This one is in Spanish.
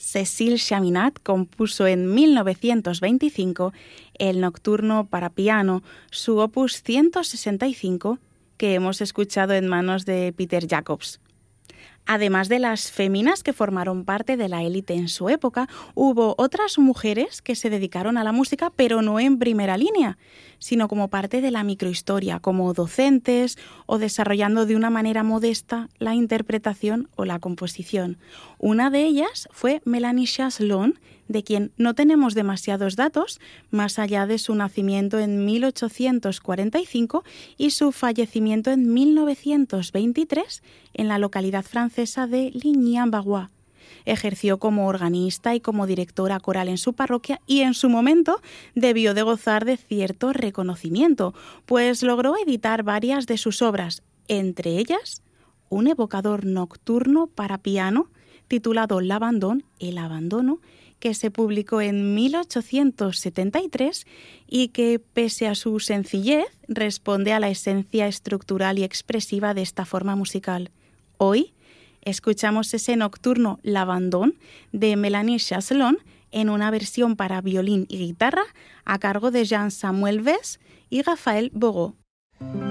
Cécile Chaminade compuso en 1925 el Nocturno para piano, su opus 165, que hemos escuchado en manos de Peter Jacobs. Además de las féminas que formaron parte de la élite en su época, hubo otras mujeres que se dedicaron a la música, pero no en primera línea, sino como parte de la microhistoria, como docentes o desarrollando de una manera modesta la interpretación o la composición. Una de ellas fue Mélanie Chaslon, de quien no tenemos demasiados datos, más allá de su nacimiento en 1845 y su fallecimiento en 1923 en la localidad francesa de Ligny-en-Barrois. Ejerció como organista y como directora coral en su parroquia y en su momento debió de gozar de cierto reconocimiento, pues logró editar varias de sus obras, entre ellas un evocador nocturno para piano titulado L'Abandon, El Abandono, que se publicó en 1873 y que, pese a su sencillez, responde a la esencia estructural y expresiva de esta forma musical. Hoy escuchamos ese nocturno L'Abandon de Mélanie Chaslon en una versión para violín y guitarra a cargo de Jean-Samuel Vez y Raphaël Bourreau.